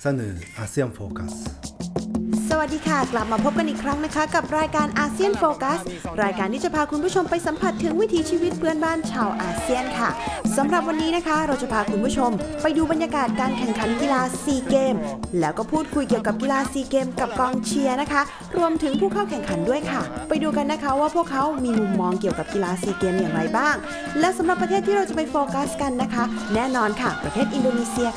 เสนออาเซียนโฟกัสสวัสดีค่ะกลับมาพบกันอีกครั้งนะคะกับรายการอาเซียนโฟกัสรายการที่จะพาคุณผู้ชมไปสัมผัสถึงวิถีชีวิตเพื่อนบ้านชาวอาเซียนค่ะสำหรับวันนี้นะคะเราจะพาคุณผู้ชมไปดูบรรยากาศการแข่งขันกีฬาซีเกมแล้วก็พูดคุยเกี่ยวกับกีฬาซีเกมกับกองเชียร์นะคะรวมถึงผู้เข้าแข่งขันด้วยค่ะไปดูกันนะคะว่าพวกเขามีมุมมองเกี่ยวกับกีฬาซีเกมอย่างไรบ้างและสำหรับประเทศที่เราจะไปโฟกัสกันนะคะแน่นอนค่ะประเทศอินโดนีเซีย